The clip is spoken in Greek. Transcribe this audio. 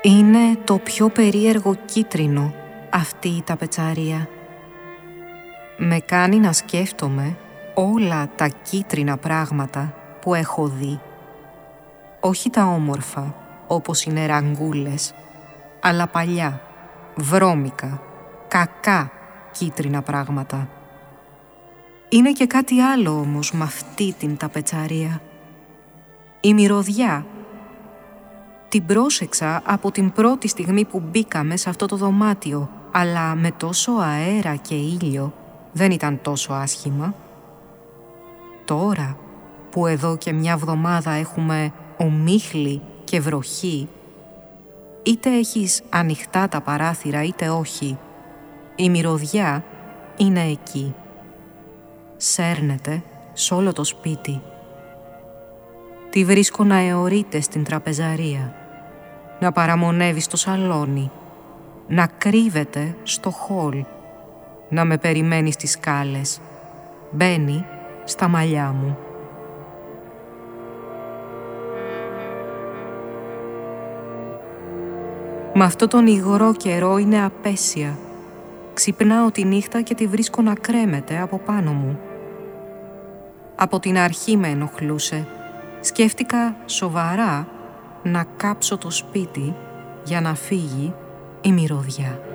Είναι το πιο περίεργο κίτρινο αυτή η ταπετσαρία. Με κάνει να σκέφτομαι όλα τα κίτρινα πράγματα που έχω δει. Όχι τα όμορφα, όπως είναι ραγκούλες, αλλά παλιά, βρώμικα, κακά κίτρινα πράγματα. Είναι και κάτι άλλο όμως με αυτή την ταπετσαρία. Η μυρωδιά. Την πρόσεξα από την πρώτη στιγμή που μπήκαμε σε αυτό το δωμάτιο, αλλά με τόσο αέρα και ήλιο δεν ήταν τόσο άσχημα. Τώρα που εδώ και μια εβδομάδα έχουμε ομίχλη και βροχή, είτε έχεις ανοιχτά τα παράθυρα είτε όχι, η μυρωδιά είναι εκεί. Σέρνεται σ' όλο το σπίτι. Τη βρίσκω να αιωρείται στην τραπεζαρία, να παραμονεύει στο σαλόνι, να κρύβεται στο χολ, να με περιμένει στις σκάλες. Μπαίνει στα μαλλιά μου. Με αυτό τον υγρό καιρό είναι απέσια. Ξυπνάω τη νύχτα και τη βρίσκω να κρέμεται από πάνω μου. Από την αρχή με ενοχλούσε. Σκέφτηκα σοβαρά να κάψω το σπίτι για να φύγει η μυρωδιά.